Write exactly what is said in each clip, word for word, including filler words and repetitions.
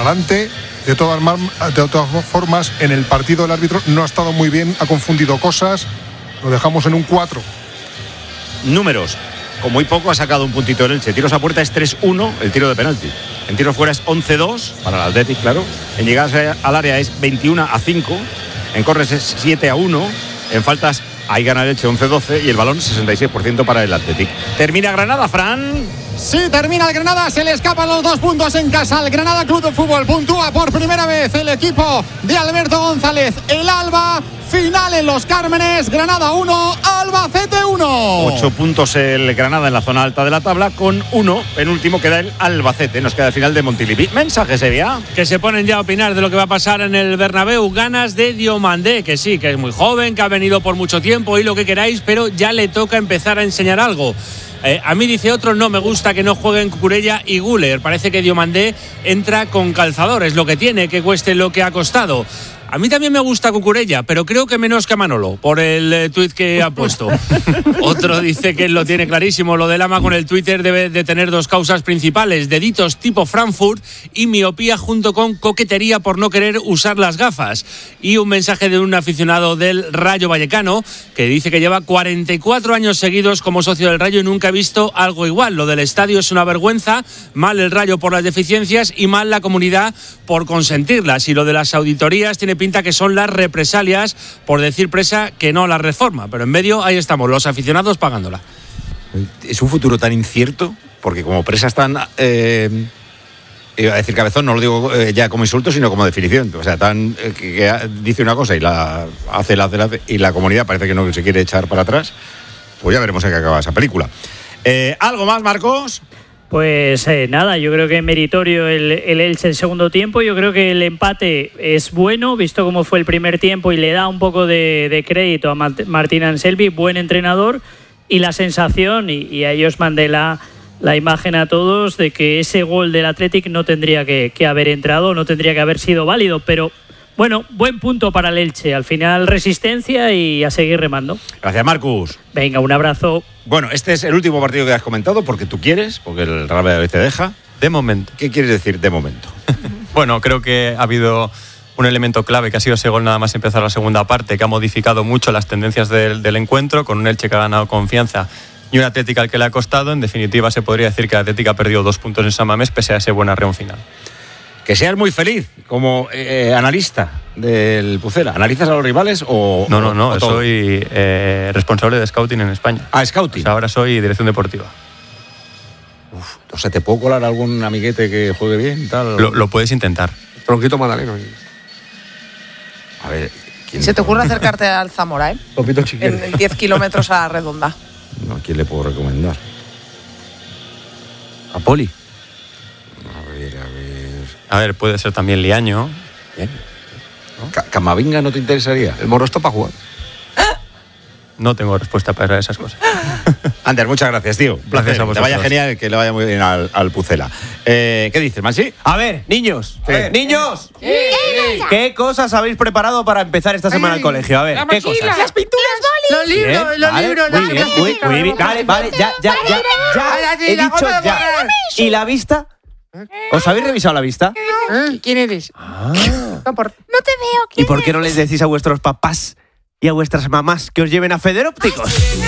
adelante. De todas, de todas formas, en el partido el árbitro no ha estado muy bien, ha confundido cosas, lo dejamos en un cuatro. Números, con muy poco ha sacado un puntito el Elche. Tiros a puerta es tres uno, el tiro de penalti. En tiros fuera es once dos, para el Athletic, claro. En llegadas al área es veintiuno a cinco, en corners es siete a uno, en faltas ahí gana el Elche once doce y el balón sesenta y seis por ciento para el Athletic. Termina Granada, Fran. Sí, termina el Granada, se le escapan los dos puntos en casa al Granada Club de Fútbol. Puntúa por primera vez el equipo de Alberto González. El Alba, final en Los Cármenes. Granada uno, Albacete uno. Ocho puntos el Granada en la zona alta de la tabla, con uno, penúltimo queda el Albacete. Nos queda el final de Montilivi. Mensaje, Sevilla. Que se ponen ya a opinar de lo que va a pasar en el Bernabéu. Ganas de Diomandé, que sí, que es muy joven, que ha venido por mucho tiempo y lo que queráis, pero ya le toca empezar a enseñar algo. Eh, a mí, dice otro, no me gusta que no jueguen Cucurella y Güler. Parece que Diomandé entra con calzador, es lo que tiene, que cueste lo que ha costado. A mí también me gusta Cucurella, pero creo que menos que a Manolo, por el eh, tuit que ha puesto. Otro dice que él lo tiene clarísimo. Lo del ama con el Twitter debe de tener dos causas principales: deditos tipo Frankfurt y miopía junto con coquetería por no querer usar las gafas. Y un mensaje de un aficionado del Rayo Vallecano que dice que lleva cuarenta y cuatro años seguidos como socio del Rayo y nunca ha visto algo igual. Lo del estadio es una vergüenza, mal el Rayo por las deficiencias y mal la comunidad por consentirlas. Y lo de las auditorías tiene pinta que son las represalias por decir Presa que no la reforma, pero en medio ahí estamos, los aficionados pagándola. Es un futuro tan incierto, porque como Presa están, eh, iba a decir cabezón, no lo digo eh, ya como insulto, sino como definición, o sea, tan eh, que, que dice una cosa y la hace, la hace, la hace, y la comunidad parece que no se quiere echar para atrás, pues ya veremos en qué acaba esa película. Eh, ¿Algo más, Marcos? Pues eh, nada, yo creo que meritorio el, el Elche el segundo tiempo. Yo creo que el empate es bueno, visto cómo fue el primer tiempo, y le da un poco de, de crédito a Martín Anselmi, buen entrenador, y la sensación, y, y a ellos mandé la, la imagen a todos, de que ese gol del Athletic no tendría que, que haber entrado, no tendría que haber sido válido, pero bueno, buen punto para el Elche. Al final resistencia y a seguir remando. Gracias, Marcus. Venga, un abrazo. Bueno, este es el último partido que has comentado porque tú quieres, porque el Real Valladolid te deja. De momento. ¿Qué quieres decir de momento? Bueno, creo que ha habido un elemento clave, que ha sido ese gol nada más empezar la segunda parte, que ha modificado mucho las tendencias del, del encuentro, con un Elche que ha ganado confianza y un Atlético al que le ha costado. En definitiva, se podría decir que el Atlético ha perdido dos puntos en San Mamés pese a ese buen arreón final. Que seas muy feliz como eh, analista del Pucela. ¿Analizas a los rivales o...? No, no, no, o soy eh, responsable de scouting en España. Ah, scouting. O sea, ahora soy dirección deportiva. Uf, o sea, ¿te puedo colar algún amiguete que juegue bien? Tal? Lo, lo puedes intentar. Tronquito Magdaleno. A ver... ¿quién Se te ocurre acercarte al Zamora, ¿eh? Topito chiquero. En diez kilómetros a la redonda. No, ¿a quién le puedo recomendar? A Poli. A ver, a ver... A ver, puede ser también Liaño. Bien. ¿No? ¿Camavinga no te interesaría? El Moro está para jugar. No tengo respuesta para esas cosas. Ander, muchas gracias, tío. Gracias a vosotros. Que vaya genial, que le vaya muy bien al, al Pucela. Eh, ¿Qué dices, Mansi? A ver, niños. A ver. Niños. ¿Qué, ¿Qué, ¿Qué cosas habéis preparado para empezar esta semana al colegio? A ver, ¿qué cosas? Las pinturas, los libros, Bien, los vale, libros, muy los bien, muy, muy bien. Vale, vale, ya, ya, ya, ya. He dicho ya. ¿Y la vista? ¿Os habéis revisado la vista? ¿Quién eres? Ah. No, por... No te veo. ¿Y por qué no les decís a vuestros papás y a vuestras mamás que os lleven a Federópticos?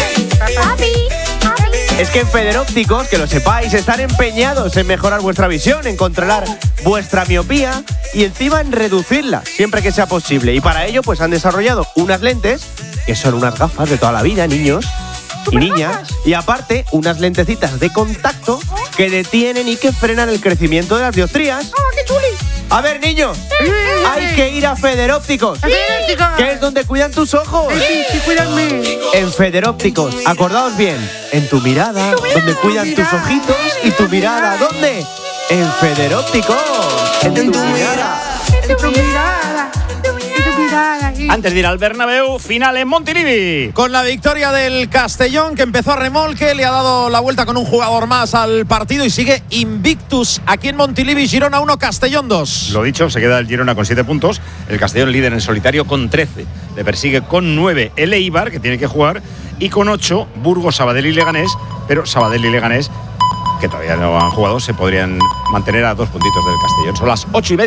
Es que en Federópticos, que lo sepáis, están empeñados en mejorar vuestra visión, en controlar vuestra miopía y encima en reducirla siempre que sea posible. Y para ello, pues han desarrollado unas lentes que son unas gafas de toda la vida, niños y niñas, y aparte unas lentecitas de contacto que detienen y que frenan el crecimiento de las dioptrías. ¡Oh, qué chuli! A ver, niños, hay que ir a Federópticos, que es donde cuidan tus ojos. Sí, sí, cuídame. En Federópticos, acordaos bien, en tu mirada, donde cuidan tus ojitos, y tu mirada, ¿dónde? En Federópticos, en tu mirada. En tu mirada. En tu mirada. Antes de ir al Bernabéu, final en Montilivi. Con la victoria del Castellón, que empezó a remolque, le ha dado la vuelta con un jugador más al partido y sigue invictus aquí en Montilivi. Girona uno, Castellón dos. Lo dicho, se queda el Girona con siete puntos. El Castellón líder en solitario con trece. Le persigue con nueve el Eibar, que tiene que jugar. Y con ocho, Burgos, Sabadell y Leganés. Pero Sabadell y Leganés, que todavía no han jugado, se podrían mantener a dos puntitos del Castellón. Son las ocho y media.